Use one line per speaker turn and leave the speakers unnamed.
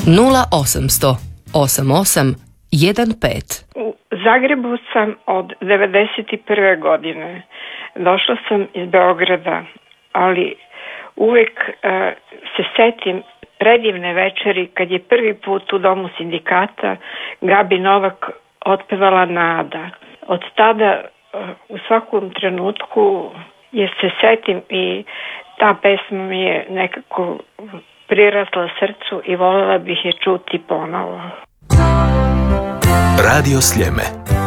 0800 88 15.
U Zagrebu sam od 1991. godine. Došla sam iz Beograda, ali uvek se setim predivne večeri kad je prvi put u Domu sindikata Gabi Novak otpevala Nada. Od tada u svakom trenutku je se setim i ta pesma mi je nekako prirasla srcu i voljela bih je čuti ponovo.
Radio Sljeme.